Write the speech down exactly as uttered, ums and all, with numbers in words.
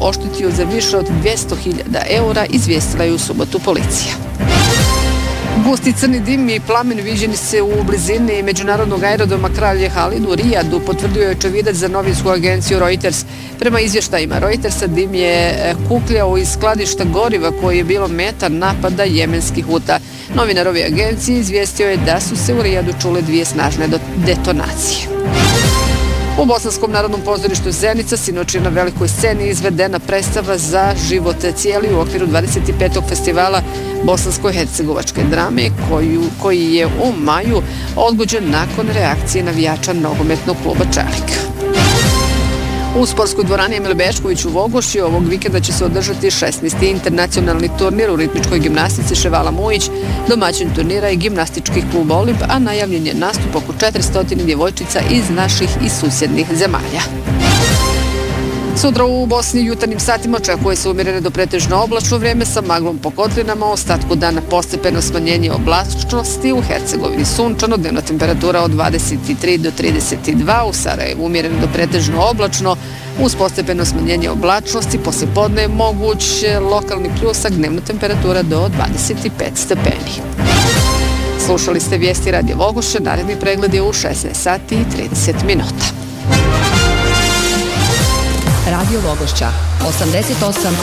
oštetio za više od dvjesto hiljada eura, izvijestila je u subotu policija. Gusti crni dim i plamen viđeni se u blizini međunarodnog aerodroma Kralje Halid u Rijadu, potvrdio je očevidac za novinsku agenciju Reuters. Prema izvještajima Reutersa, dim je kukljao iz skladišta goriva koji je bilo meta napada jemenskih Huta. Novinar ove agencije izvijestio je da su se u Rijadu čule dvije snažne detonacije. U Bosanskom narodnom pozorištu Zenica sinoć je na velikoj sceni izvedena predstava za život cijeli u okviru dvadeset petog festivala bosansko-hercegovačke drame koju, koji je u maju odgođen nakon reakcije navijača nogometnog kluba Čelik. U sportskoj dvorani Emil Bečković u Vogoši ovog vikenda će se održati šesnaesti internacionalni turnir u ritmičkoj gimnastici Ševala Mujić. Domaćin turnira je gimnastički klub Olimp, a najavljen je nastup oko četiristo djevojčica iz naših i susjednih zemalja. Sutra u Bosni jutarnjim satima očekuje se umjereno do pretežno oblačno vrijeme sa maglom po kotlinama, ostatku dana postepeno smanjenje oblačnosti, u Hercegovini sunčano, dnevna temperatura od dvadeset tri do trideset dva, u Sarajevu umjereno do pretežno oblačno, uz postepeno smanjenje oblačnosti, poslijepodne je moguć lokalni pljusak, dnevna temperatura do dvadeset pet stepeni. Slušali ste vijesti Radio Vogoše, naredni pregled je u šesnaest sati i trideset minuta. Radio Vogošća, osamdeset osam